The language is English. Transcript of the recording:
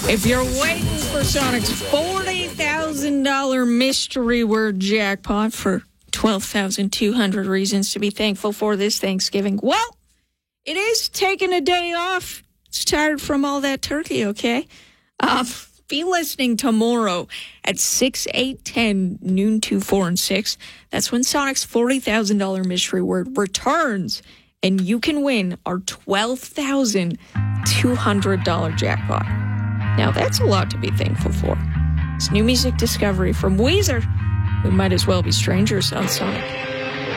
If you're waiting for Sonic's $40,000 mystery word jackpot for 12,200 reasons to be thankful for this Thanksgiving, well, it is taking a day off. It's tired from all that turkey, okay? Be listening tomorrow at 6, 8, 10, noon, 2, 4, and 6. That's when Sonic's $40,000 mystery word returns, and you can win our $12,200 jackpot. Now, that's a lot to be thankful for. It's new music discovery from Weezer. We might as well be strangers on Sonic.